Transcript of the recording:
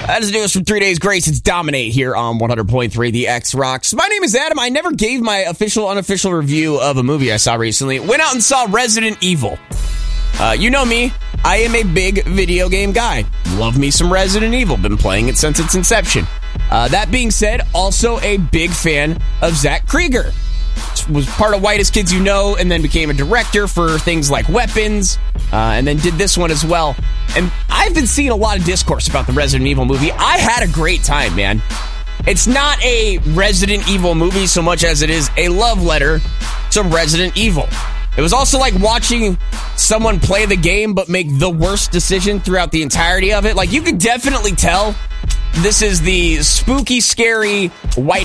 That is the news from 3 Days Grace. It's Dominate here on 100.3 The X Rocks. My name is Adam. I never gave my official, unofficial review of a movie I saw recently. Went out and saw Resident Evil. You know me. I am a big video game guy. Love me some Resident Evil. Been playing it since its inception. That being said, also a big fan of Zach Krieger. Was part of Whitest Kids You Know, and then became a director for things like Weapons, and then did this one as well. And I've been seeing a lot of discourse about the Resident Evil movie. I had a great time, man. It's not a Resident Evil movie so much as it is a love letter to Resident Evil. It was also like watching someone play the game but make the worst decision throughout the entirety of it. Like, you could definitely tell this is the spooky, scary, white